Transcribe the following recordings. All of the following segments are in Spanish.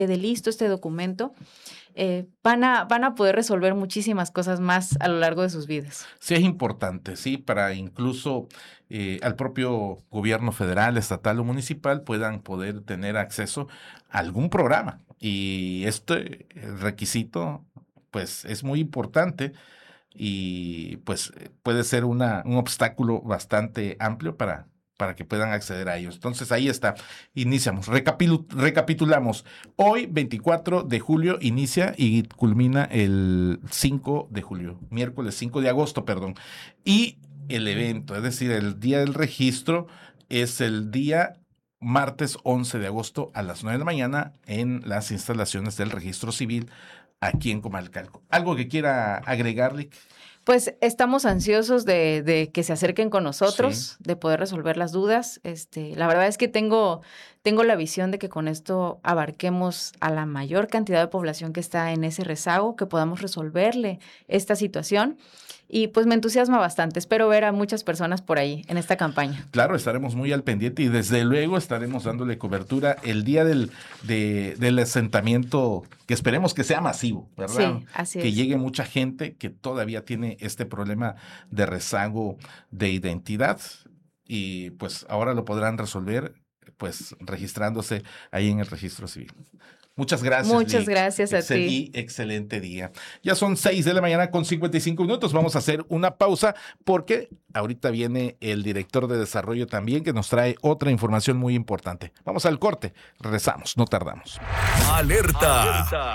quede listo este documento, van a poder resolver muchísimas cosas más a lo largo de sus vidas. Sí, es importante, sí, para incluso al propio gobierno federal, estatal o municipal puedan poder tener acceso a algún programa. Y este requisito, pues, es muy importante y, pues, puede ser un obstáculo bastante amplio para que puedan acceder a ellos. Entonces, ahí está. Iniciamos. Recapitulamos. Hoy, 24 de julio, inicia y culmina el 5 de julio. Miércoles 5 de agosto, perdón. Y el evento, es decir, el día del registro, es el día martes 11 de agosto a las 9 de la mañana en las instalaciones del Registro Civil aquí en Comalcalco. ¿Algo que quiera agregarle? Pues estamos ansiosos de que se acerquen con nosotros, sí, de poder resolver las dudas. La verdad es que tengo la visión de que con esto abarquemos a la mayor cantidad de población que está en ese rezago, que podamos resolverle esta situación. Y pues me entusiasma bastante. Espero ver a muchas personas por ahí en esta campaña. Claro, estaremos muy al pendiente y desde luego estaremos dándole cobertura el día del asentamiento, que esperemos que sea masivo, ¿verdad? Sí, así es. Que llegue mucha gente que todavía tiene este problema de rezago de identidad y pues ahora lo podrán resolver pues registrándose ahí en el Registro Civil. Muchas gracias. Muchas gracias a ti. Excelente día. Ya son 6 de la mañana con 55 minutos. Vamos a hacer una pausa porque ahorita viene el director de desarrollo también que nos trae otra información muy importante. Vamos al corte. Regresamos, no tardamos. Alerta.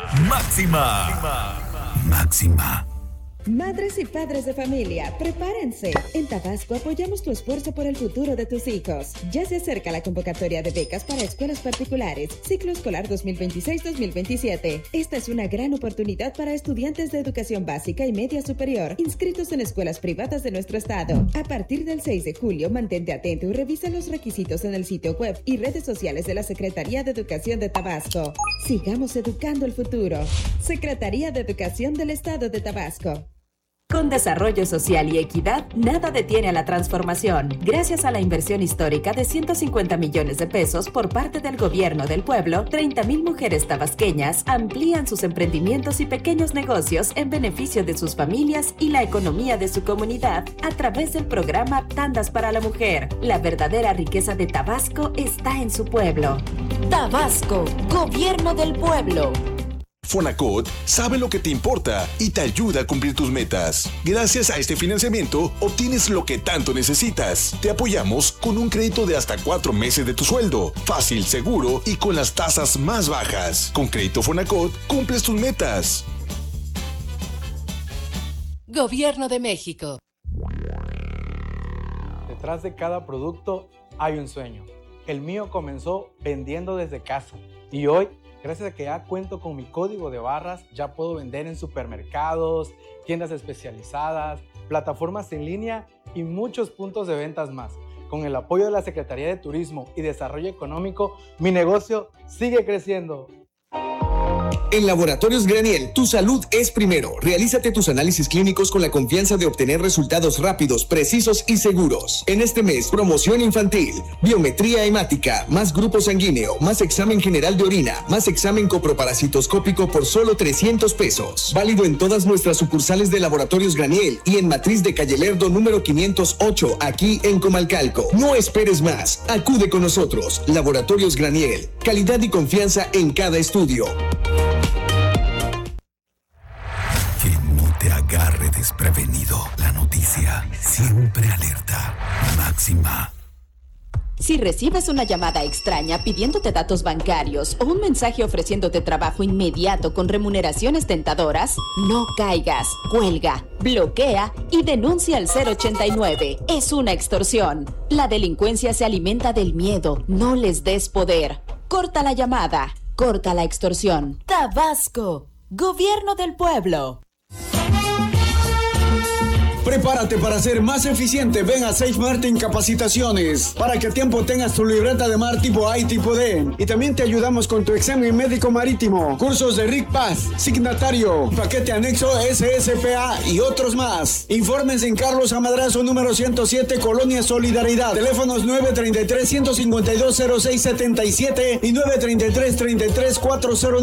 Máxima. Máxima. Madres y padres de familia, prepárense. En Tabasco apoyamos tu esfuerzo por el futuro de tus hijos. Ya se acerca la convocatoria de becas para escuelas particulares, ciclo escolar 2026-2027. Esta es una gran oportunidad para estudiantes de educación básica y media superior inscritos en escuelas privadas de nuestro estado. A partir del 6 de julio, mantente atento y revisa los requisitos en el sitio web y redes sociales de la Secretaría de Educación de Tabasco. Sigamos educando el futuro. Secretaría de Educación del Estado de Tabasco. Con desarrollo social y equidad, nada detiene a la transformación. Gracias a la inversión histórica de 150 millones de pesos por parte del gobierno del pueblo, 30,000 mujeres tabasqueñas amplían sus emprendimientos y pequeños negocios en beneficio de sus familias y la economía de su comunidad a través del programa Tandas para la Mujer. La verdadera riqueza de Tabasco está en su pueblo. Tabasco, Gobierno del Pueblo. Fonacot sabe lo que te importa y te ayuda a cumplir tus metas. Gracias a este financiamiento, obtienes lo que tanto necesitas. Te apoyamos con un crédito de hasta 4 meses de tu sueldo. Fácil, seguro y con las tasas más bajas. Con Crédito Fonacot, cumples tus metas. Gobierno de México. Detrás de cada producto hay un sueño. El mío comenzó vendiendo desde casa y hoy, gracias a que ya cuento con mi código de barras, ya puedo vender en supermercados, tiendas especializadas, plataformas en línea y muchos puntos de ventas más. Con el apoyo de la Secretaría de Turismo y Desarrollo Económico, mi negocio sigue creciendo. En Laboratorios Graniel, tu salud es primero. Realízate tus análisis clínicos con la confianza de obtener resultados rápidos, precisos y seguros. En este mes, promoción infantil, biometría hemática, más grupo sanguíneo, más examen general de orina, más examen coproparasitoscópico por solo 300 pesos. Válido en todas nuestras sucursales de Laboratorios Graniel y en Matriz de Calle Lerdo número 508, aquí en Comalcalco. No esperes más, acude con nosotros. Laboratorios Graniel, calidad y confianza en cada estudio. Agarre desprevenido. La noticia siempre alerta. Máxima. Si recibes una llamada extraña pidiéndote datos bancarios o un mensaje ofreciéndote trabajo inmediato con remuneraciones tentadoras, no caigas, cuelga, bloquea y denuncia al 089. Es una extorsión. La delincuencia se alimenta del miedo. No les des poder. Corta la llamada. Corta la extorsión. Tabasco, Gobierno del Pueblo. Prepárate para ser más eficiente. Ven a Safe Martin Capacitaciones para que a tiempo tengas tu libreta de mar tipo A y tipo D. Y también te ayudamos con tu examen médico marítimo, cursos de RIC Paz, signatario, paquete anexo SSPA y otros más. Informes en Carlos Amadrazo número 107, Colonia Solidaridad. Teléfonos 933-152-0677 y 933-33-409.